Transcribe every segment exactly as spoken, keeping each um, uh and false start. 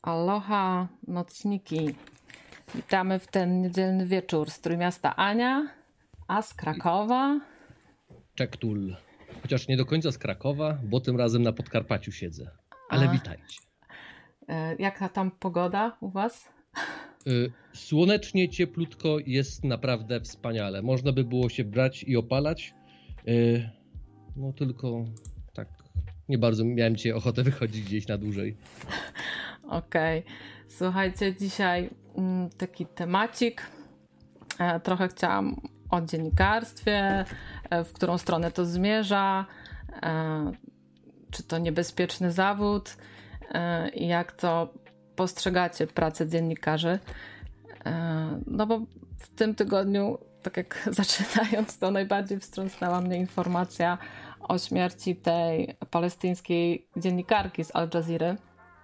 Aloha, nocniki. Witamy w ten niedzielny wieczór z Trójmiasta Ania, a z Krakowa... Czektul. Chociaż nie do końca z Krakowa, bo tym razem na Podkarpaciu siedzę. Ale a, witajcie. Jaka tam pogoda u was? Słonecznie, cieplutko, jest naprawdę wspaniale. Można by było się brać i opalać. No tylko tak nie bardzo miałem dzisiaj ochotę wychodzić gdzieś na dłużej. Okej. Okay. Słuchajcie, dzisiaj taki temacik. Trochę chciałam o dziennikarstwie, w którą stronę to zmierza, czy to niebezpieczny zawód i jak to postrzegacie pracę dziennikarzy. No bo w tym tygodniu, tak jak zaczynając, to najbardziej wstrząsnęła mnie informacja o śmierci tej palestyńskiej dziennikarki z Al Jazeera.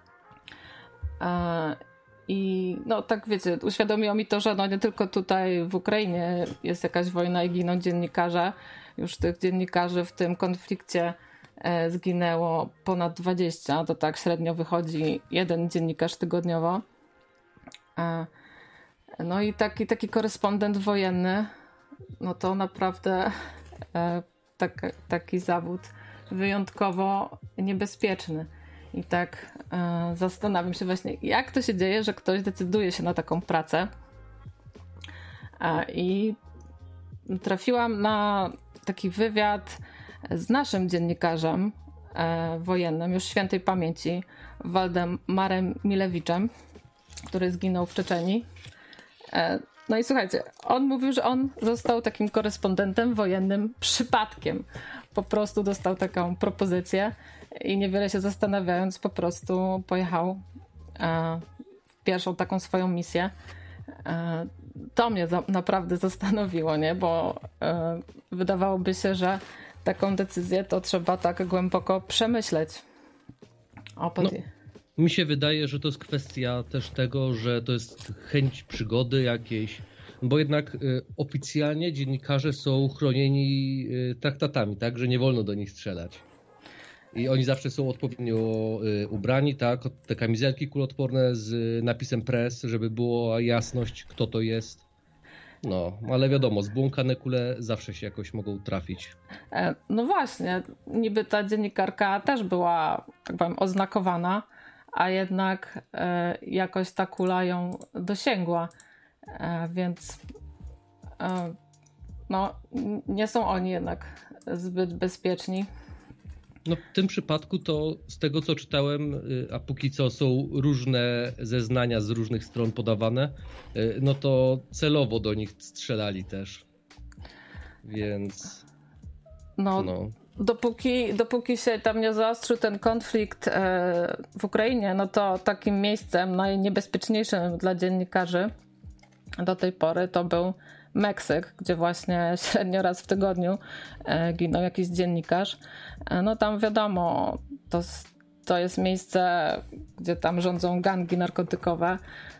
I no tak wiecie, uświadomiło mi to, że no nie tylko tutaj w Ukrainie jest jakaś wojna i giną dziennikarze. Już tych dziennikarzy w tym konflikcie zginęło ponad dwadzieścia, to tak średnio wychodzi jeden dziennikarz tygodniowo. No i taki, taki korespondent wojenny, no to naprawdę tak, taki zawód wyjątkowo niebezpieczny. I tak e, zastanawiam się właśnie, jak to się dzieje, że ktoś decyduje się na taką pracę. E, I trafiłam na taki wywiad z naszym dziennikarzem e, wojennym, już świętej pamięci, Waldemarem Milewiczem, który zginął w Czeczenii. E, no i słuchajcie, on mówił, że on został takim korespondentem wojennym przypadkiem. Po prostu dostał taką propozycję i niewiele się zastanawiając po prostu pojechał e, w pierwszą taką swoją misję. E, to mnie za, naprawdę zastanowiło, nie? Bo e, wydawałoby się, że taką decyzję to trzeba tak głęboko przemyśleć. O, no, mi się wydaje, że to jest kwestia też tego, że to jest chęć przygody jakiejś, bo jednak y, oficjalnie dziennikarze są chronieni y, traktatami, tak, że nie wolno do nich strzelać. I oni zawsze są odpowiednio y, ubrani, tak, te kamizelki kuloodporne z y, napisem press, żeby była jasność, kto to jest. No, ale wiadomo, zbłąkane kule zawsze się jakoś mogą trafić. E, no właśnie, niby ta dziennikarka też była, tak powiem, oznakowana, a jednak e, jakoś ta kula ją dosięgła. E, więc e, no, nie są oni jednak zbyt bezpieczni. No w tym przypadku to z tego co czytałem, a póki co są różne zeznania z różnych stron podawane, no to celowo do nich strzelali też. Więc no, no. Dopóki, dopóki się tam nie zaostrzył ten konflikt w Ukrainie, no to takim miejscem najniebezpieczniejszym dla dziennikarzy do tej pory to był Meksyk, gdzie właśnie średnio raz w tygodniu ginął jakiś dziennikarz. No tam wiadomo, to, to jest miejsce, gdzie tam rządzą gangi narkotykowe.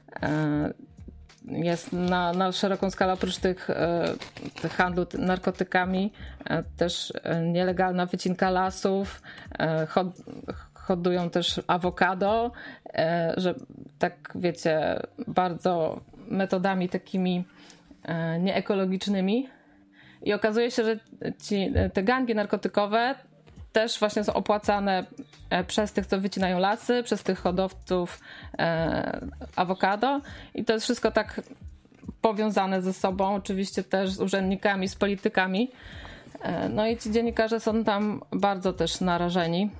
Jest na, na szeroką skalę oprócz tych, tych handlu narkotykami też nielegalna wycinka lasów, hod, hodują też awokado, że tak wiecie, bardzo metodami takimi nieekologicznymi i okazuje się, że ci, te gangi narkotykowe też właśnie są opłacane przez tych, co wycinają lasy, przez tych hodowców e, awokado i to jest wszystko tak powiązane ze sobą, oczywiście też z urzędnikami, z politykami. E, no i ci dziennikarze są tam bardzo też narażeni.